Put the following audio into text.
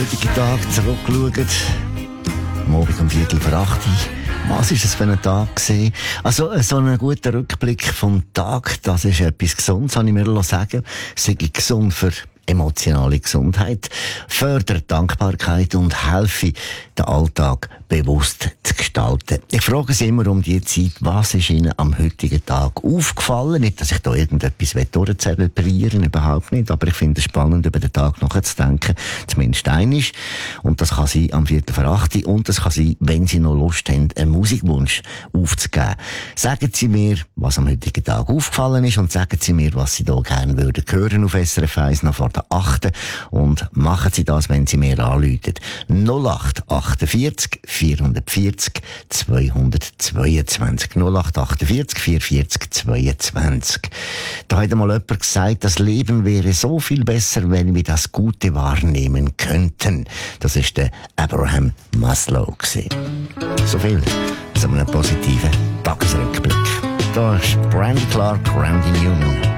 heutigen Tag zurückschauen, morgen um 7:45. Was war es für ein Tag gewesen? Also, so ein guter Rückblick vom Tag, das ist etwas Gesundes, habe ich mir sagen. Sei gesund für emotionale Gesundheit, fördert Dankbarkeit und helfe, den Alltag bewusst zu gestalten. Ich frage Sie immer um die Zeit, was ist Ihnen am heutigen Tag aufgefallen? Nicht, dass ich da irgendetwas durchzelebrieren, überhaupt nicht, aber ich finde es spannend, über den Tag nachzudenken, zumindest einmal. Und das kann sein am 7:45 und das kann sein, wenn Sie noch Lust haben, einen Musikwunsch aufzugeben. Sagen Sie mir, was am heutigen Tag aufgefallen ist und sagen Sie mir, was Sie da gerne würden hören auf SRF 1 noch vor der 8. Und machen Sie das, wenn Sie mir anrufen. 0848 440 222. 0848 440 22. Da hat einmal jemand gesagt, das Leben wäre so viel besser, wenn wir das Gute wahrnehmen könnten. Das ist der Abraham Maslow gewesen. So viel zu einem positiven Tagesrückblick. Da ist Brandy Clark, Randy Newman.